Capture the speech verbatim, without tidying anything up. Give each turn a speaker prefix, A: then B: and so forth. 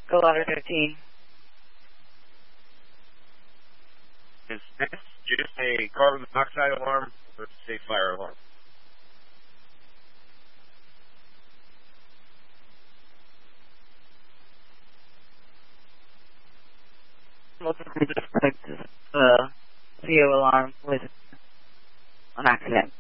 A: Go louder thirteen.
B: Is this just a carbon monoxide alarm or is it a fire alarm?
A: Multiple just like uh, C O alarm with an accident.